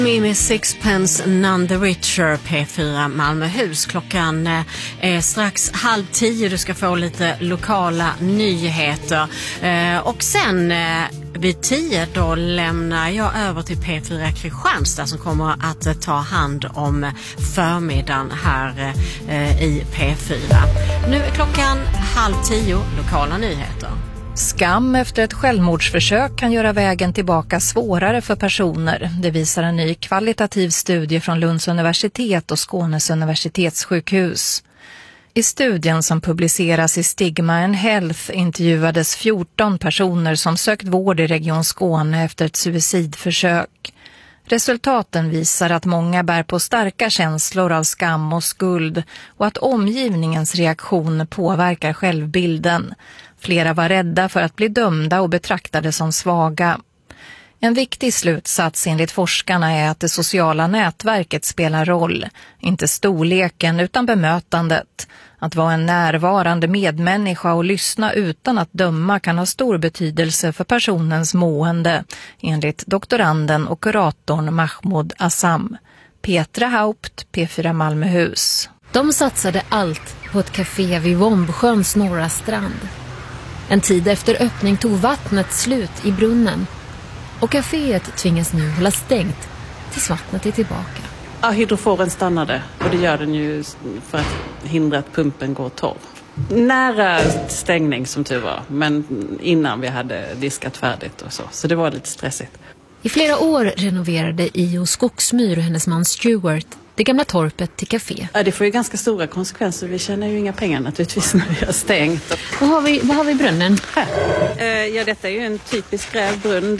Med Sixpence None the Richer, P4 Malmöhus. Klockan är strax 9:30. Du ska få lite lokala nyheter. Och sen vid 10 då lämnar jag över till P4 Kristianstad som kommer att ta hand om förmiddagen här i P4. Nu är klockan 9:30. Lokala nyheter. Skam efter ett självmordsförsök kan göra vägen tillbaka svårare för personer. Det visar en ny kvalitativ studie från Lunds universitet och Skånes universitetssjukhus. I studien som publiceras i Stigma and Health intervjuades 14 personer som sökt vård i Region Skåne efter ett suicidförsök. Resultaten visar att många bär på starka känslor av skam och skuld och att omgivningens reaktion påverkar självbilden. Flera var rädda för att bli dömda och betraktade som svaga. En viktig slutsats enligt forskarna är att det sociala nätverket spelar roll. Inte storleken utan bemötandet. Att vara en närvarande medmänniska och lyssna utan att döma kan ha stor betydelse för personens mående, enligt doktoranden och kuratorn Mahmoud Assam. Petra Haupt, P4 Malmöhus. De satsade allt på ett café vid Vombsjöns norra strand. En tid efter öppning tog vattnet slut i brunnen och kaféet tvingas nu hålla stängt tills vattnet är tillbaka. Ja, hydroforen stannade och det gör den ju för att hindra att pumpen går torr. Nära stängning som tur var, men innan vi hade diskat färdigt och så det var lite stressigt. I flera år renoverade I.O. Skogsmyr och hennes man Stuart det gamla torpet till café. Ja, det får ju ganska stora konsekvenser. Vi tjänar ju inga pengar naturligtvis när vi har stängt. Vad har vi i brunnen? Ja, detta är ju en typisk grävbrunn.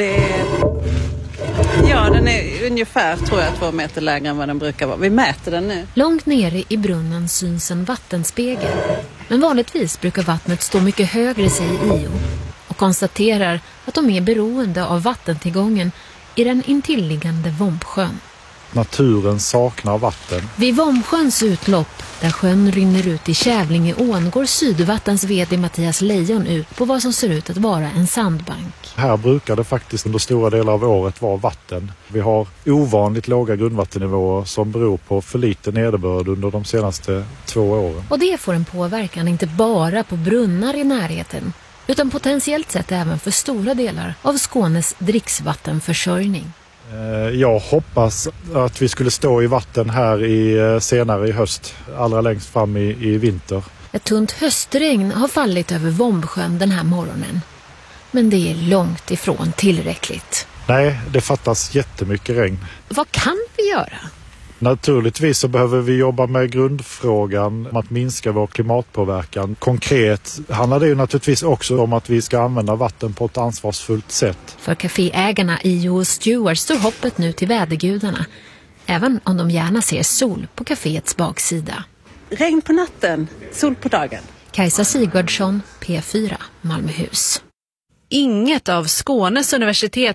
Den är ungefär, tror jag, 2 meter lägre än vad den brukar vara. Vi mäter den nu. Långt nere i brunnen syns en vattenspegel. Men vanligtvis brukar vattnet stå mycket högre, säger I.O. och konstaterar att de är beroende av vattentillgången i den intilliggande Vombsjön. Naturen saknar vatten. Vid Vombsjöns utlopp, där sjön rinner ut i Kävlingeån, går Sydvattens vd Mattias Lejon ut på vad som ser ut att vara en sandbank. Här brukar det faktiskt under stora delar av året vara vatten. Vi har ovanligt låga grundvattennivåer som beror på för lite nederbörd under de senaste 2 åren. Och det får en påverkan inte bara på brunnar i närheten, utan potentiellt sett även för stora delar av Skånes dricksvattenförsörjning. Jag hoppas att vi skulle stå i vatten här senare i höst, allra längst fram i vinter. Ett tunt höstregn har fallit över Vombsjön den här morgonen. Men det är långt ifrån tillräckligt. Nej, det fattas jättemycket regn. Vad kan vi göra? Naturligtvis så behöver vi jobba med grundfrågan om att minska vår klimatpåverkan. Konkret handlar det ju naturligtvis också om att vi ska använda vatten på ett ansvarsfullt sätt. För kaféägarna I.O. och Stuart står hoppet nu till vädergudarna. Även om de gärna ser sol på kaféets baksida. Regn på natten, sol på dagen. Kajsa Sigvardsson, P4 Malmöhus. Inget av Skånes universitet